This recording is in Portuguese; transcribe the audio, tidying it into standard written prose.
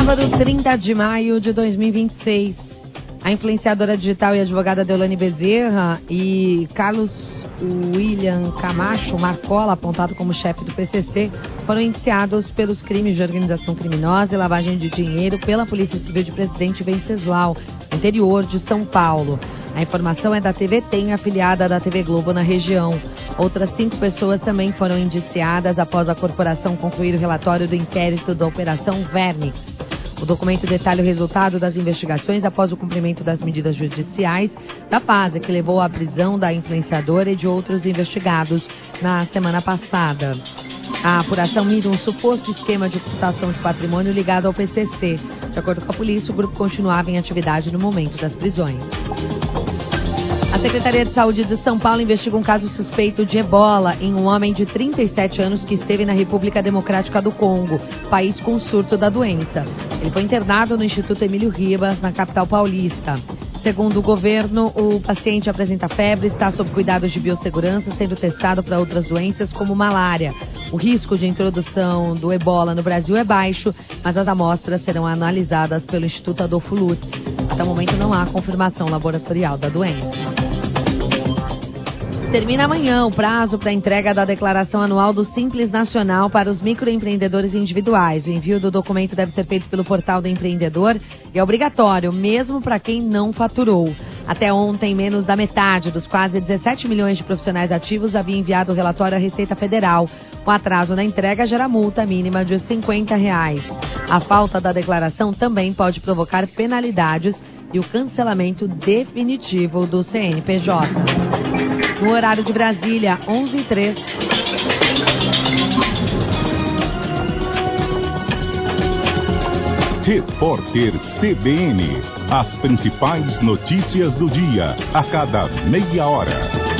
Sábado, 30 de maio de 2026. A influenciadora digital e advogada Deolane Bezerra e Carlos William Camacho Marcola, apontado como chefe do PCC, foram indiciados pelos crimes de organização criminosa e lavagem de dinheiro pela Polícia Civil de Presidente Venceslau, no interior de São Paulo. A informação é da TV Tem, afiliada da TV Globo na região. Outras 5 pessoas também foram indiciadas após a corporação concluir o relatório do inquérito da Operação Vernix. O documento detalha o resultado das investigações após o cumprimento das medidas judiciais da fase que levou à prisão da influenciadora e de outros investigados na semana passada. A apuração mira um suposto esquema de ocultação de patrimônio ligado ao PCC. De acordo com a polícia, o grupo continuava em atividade no momento das prisões. A Secretaria de Saúde de São Paulo investiga um caso suspeito de ebola em um homem de 37 anos que esteve na República Democrática do Congo, país com surto da doença. Ele foi internado no Instituto Emílio Ribas, na capital paulista. Segundo o governo, o paciente apresenta febre, está sob cuidados de biossegurança, sendo testado para outras doenças como malária. O risco de introdução do ebola no Brasil é baixo, mas as amostras serão analisadas pelo Instituto Adolfo Lutz. Até o momento não há confirmação laboratorial da doença. Termina amanhã o prazo para a entrega da declaração anual do Simples Nacional para os microempreendedores individuais. O envio do documento deve ser feito pelo portal do empreendedor e é obrigatório, mesmo para quem não faturou. Até ontem, menos da metade dos quase 17 milhões de profissionais ativos havia enviado o relatório à Receita Federal. O atraso na entrega gera multa mínima de R$ 50. A falta da declaração também pode provocar penalidades e o cancelamento definitivo do CNPJ. No horário de Brasília, 11h03. Repórter CBN. As principais notícias do dia, a cada meia hora.